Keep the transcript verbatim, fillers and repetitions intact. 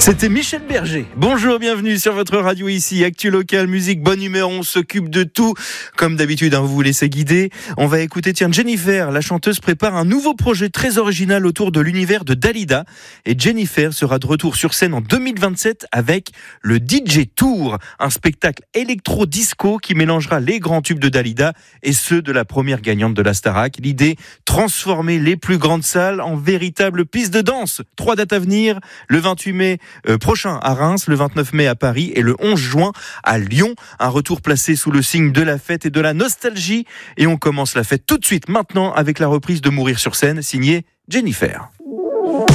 C'était Michel Berger. Bonjour, bienvenue sur votre radio ici, Actu Local, musique, bonne humeur, on s'occupe de tout. Comme d'habitude, hein, vous vous laissez guider. On va écouter, tiens, Jennifer, la chanteuse prépare un nouveau projet très original autour de l'univers de Dalida. Et Jennifer sera de retour sur scène en deux mille vingt-sept avec le D J Tour, un spectacle électro-disco qui mélangera les grands tubes de Dalida et ceux de la première gagnante de la Starac. L'idée, transformer les plus grandes salles en véritables pistes de danse. Trois dates à venir, le vingt-huit mai Euh, prochain à Reims, le vingt-neuf mai à Paris et le onze juin à Lyon. Un retour placé sous le signe de la fête et de la nostalgie. Et on commence la fête tout de suite maintenant avec la reprise de Mourir sur scène, signée Jennifer.